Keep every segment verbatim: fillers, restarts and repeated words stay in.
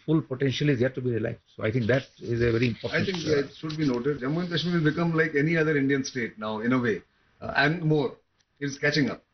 full potential is yet to be realized. So I think that is a very important. I think uh, it should be noted. Jammu and Kashmir will become like any other Indian state now, in a way, uh, and more. It's catching up.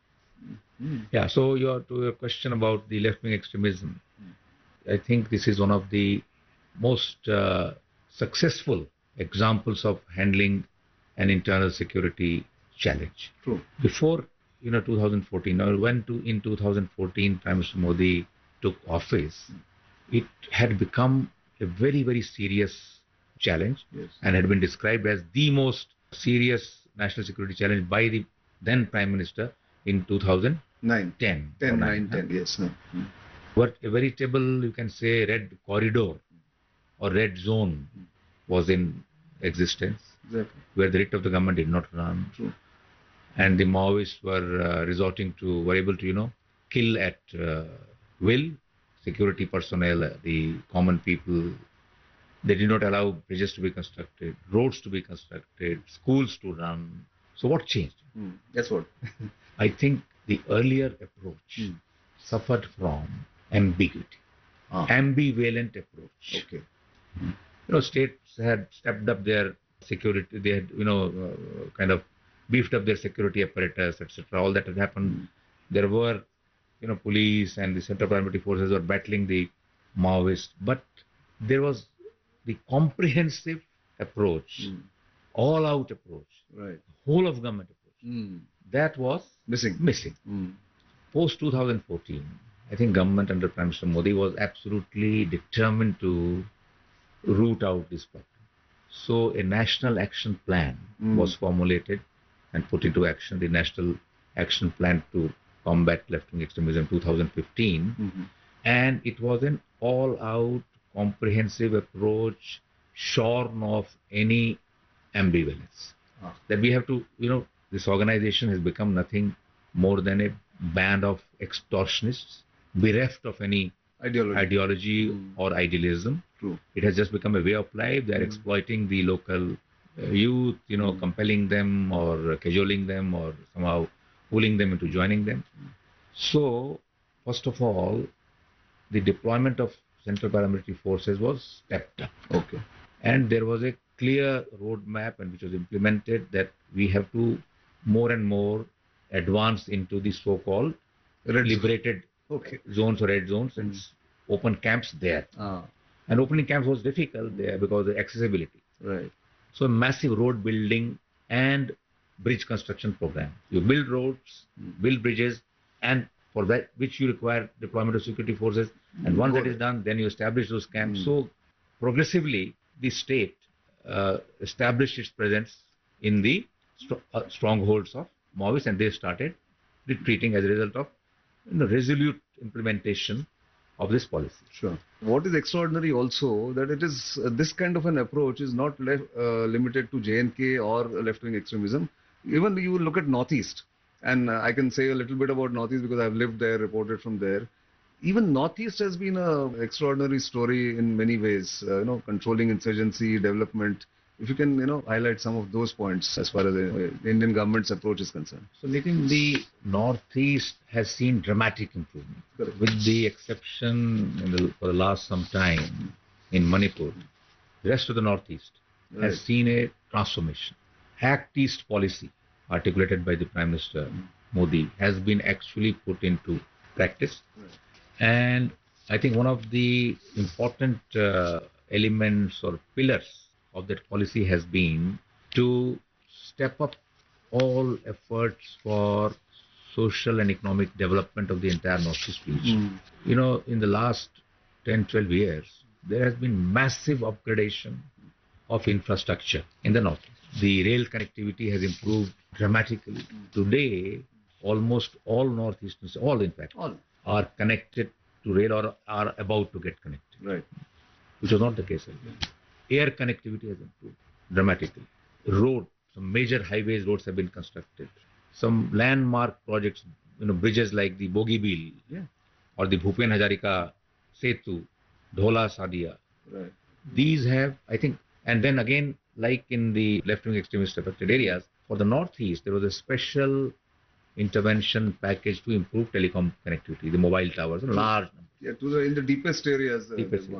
Mm. Yeah. So your to your question about the left-wing extremism, mm. I think this is one of the most uh, successful examples of handling an internal security challenge. True. Before you know two thousand fourteen, or when to in two thousand fourteen, Prime Minister Modi took office, mm. it had become a very very serious challenge, yes. and had been described as the most serious national security challenge by the then Prime Minister in two thousand nine. ten. ten, nine, ten, yes. No. Mm. But a veritable, you can say, red corridor or red zone mm. was in existence, exactly. where the writ of the government did not run. True. And the Maoists were uh, resorting to, were able to, you know, kill at uh, will, security personnel, the common people. They did not allow bridges to be constructed, roads to be constructed, schools to run. So what changed? Mm, that's what. I think the earlier approach mm. suffered from ambiguity, ah. ambivalent approach. Okay. Mm. You know, states had stepped up their security. They had, you know, uh, kind of beefed up their security apparatus, et cetera. All that had happened. Mm. There were, you know, police and the Central Paramilitary Forces were battling the Maoists, but there was the comprehensive approach, mm. all-out approach, right, whole of government approach. Mm. That was missing. Missing. Mm. Post two thousand fourteen, I think government under Prime Minister Modi was absolutely determined to root out this problem. So a national action plan mm. was formulated and put into action. The National Action Plan to Combat Left-Wing Extremism two thousand fifteen, mm-hmm. and it was an all-out comprehensive approach, shorn of any ambivalence. Ah. That we have to, you know, this organization has become nothing more than a band of extortionists, bereft of any ideology, ideology mm. or idealism. True. It has just become a way of life. They are mm. exploiting the local uh, youth, you know, mm. compelling them or cajoling them or somehow pulling them into joining them. Mm. So, first of all, the deployment of Central Paramilitary Forces was stepped up. Okay. And there was a clear roadmap and which was implemented that we have to more and more advance into the so-called liberated okay. zones or red zones and mm. open camps there. Ah. And opening camps was difficult there because of accessibility. Right. So a massive road building and bridge construction program. You build roads, mm. build bridges, and for that which you require deployment of security forces. And once that is done, then you establish those camps. Mm. So progressively, the state uh, established its presence in the st- uh, strongholds of Maoists, and they started retreating as a result of, you know, resolute implementation of this policy. Sure. What is extraordinary also that it is uh, this kind of an approach is not left, uh, limited to J N K or left-wing extremism. Even you look at Northeast, and uh, I can say a little bit about Northeast because I've lived there, reported from there. Even Northeast has been an extraordinary story in many ways, uh, you know, controlling insurgency, development. If you can, you know, highlight some of those points as far as the Indian government's approach is concerned. So, Nitin, the Northeast has seen dramatic improvement. Correct. With the exception in the, for the last some time in Manipur, the rest of the Northeast right. has seen a transformation. Act East policy articulated by the Prime Minister mm. Modi has been actually put into practice. Right. And I think one of the important uh, elements or pillars of that policy has been to step up all efforts for social and economic development of the entire Northeast region. Mm. You know, in the last ten, twelve years, there has been massive upgradation of infrastructure in the Northeast. The rail connectivity has improved dramatically. Mm. Today, almost all Northeasterners, all in fact, all. are connected to rail or are about to get connected. Right. Which was not the case earlier. Air connectivity has improved dramatically. Road, some major highways, roads have been constructed. Some landmark projects, you know, bridges like the Bogibeel yeah. or the Bhupen Hazarika Setu, Dhola Sadia. Right. These have, I think, and then again, like in the left-wing extremist affected areas, for the Northeast, there was a special intervention package to improve telecom connectivity, the mobile towers, a large number. Yeah, to the in the deepest areas. Uh, deepest